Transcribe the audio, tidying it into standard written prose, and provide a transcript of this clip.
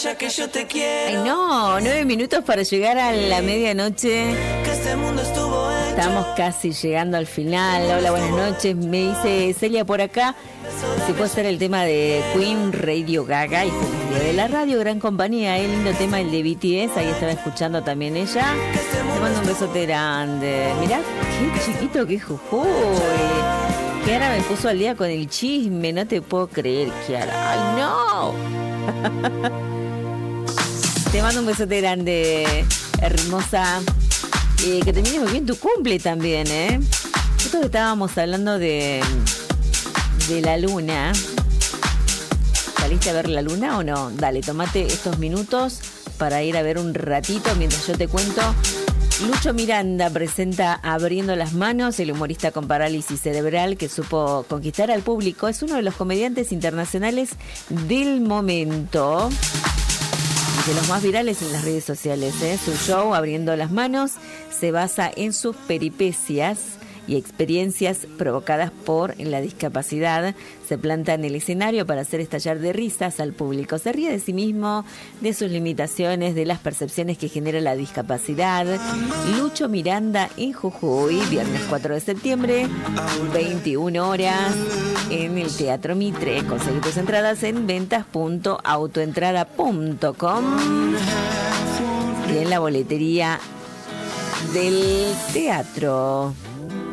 vaya que yo te quiero. Ay, no, 9 minutos para llegar a la medianoche. Que este mundo estuvo hecho. Estamos casi llegando al final. Hola, buenas noches. Me dice Celia por acá si puede ser el tema de Queen, Radio Gaga y Feliz Día de la Radio, gran compañía. Lindo tema el de BTS. Ahí estaba escuchando también ella. Te mando un besote grande. Mirá qué chiquito que es Jujuy. Kiara me puso al día con el chisme. No te puedo creer, Kiara. ¡Ay, no! Te mando un besote grande, hermosa. Que termines muy bien tu cumple también, ¿eh? Esto que estábamos hablando de la luna. ¿Saliste a ver la luna o no? Dale, tomate estos minutos para ir a ver un ratito mientras yo te cuento. Lucho Miranda presenta Abriendo las Manos, el humorista con parálisis cerebral que supo conquistar al público. Es uno de los comediantes internacionales del momento. De los más virales en las redes sociales, ¿eh? Su show, Abriendo las Manos, se basa en sus peripecias y experiencias provocadas por la discapacidad. Se planta en el escenario para hacer estallar de risas al público. Se ríe de sí mismo, de sus limitaciones, de las percepciones que genera la discapacidad. Lucho Miranda en Jujuy, viernes 4 de septiembre, 21 horas, en el Teatro Mitre. Conseguí tus entradas en ventas.autoentrada.com y en la boletería del teatro.